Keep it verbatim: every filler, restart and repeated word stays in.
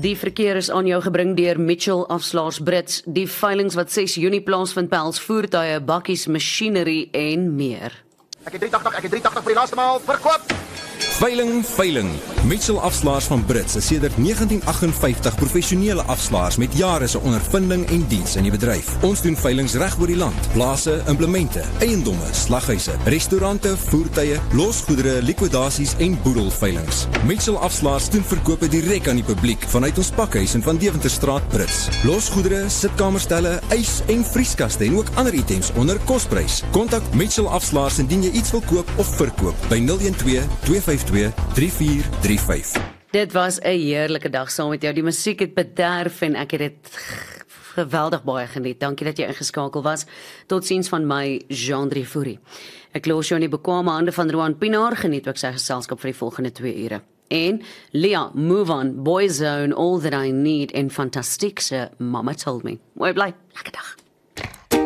Die verkeer is aan jou gebring deur Mitchell Afslaers Brits. Die veilings wat ses Junie plaasvind pels voertuie, bakkies, masjinerie en meer. Ek het drie agt agt, ek het drie agt agt vir die laaste maal verkoop. Veiling, veiling. Mitchell Afslaers van Brits is sedert negentien agt vyf professionele afslaers met jare se ondervinding en diens in die bedryf. Ons doen veilings reg oor die land. Plase, implemente, eiendomme, slaghuise, restaurante, voertuie, losgoedere, likwidasies en boedelveilings. Mitchell Afslaers doen verkope direk aan die publiek vanuit ons pakhuis in Van Deventerstraat Brits. Losgoedere, sitkamerstelle, ys en vrieskaste en ook ander items onder kosprys. Kontak Mitchell Afslaers indien jy iets wil koop of verkoop by nul een twee twee vyf twee drie vier drie vyf. Dit was 'n heerlike dag saam met jou. Die musiek het bederf en ek het dit geweldig baie geniet. Dankie dat jy ingeskakel was. Totsiens van my, Jean-Drie Fourie. Ek los jou in die bekwame hande van Roan Pinaar. Geniet ook sy geselskap vir die volgende twee ure. En Lia, Move On, Boyzone, All That I Need en fantastiekse Mama Told Me. Mooi bly, lekker dag.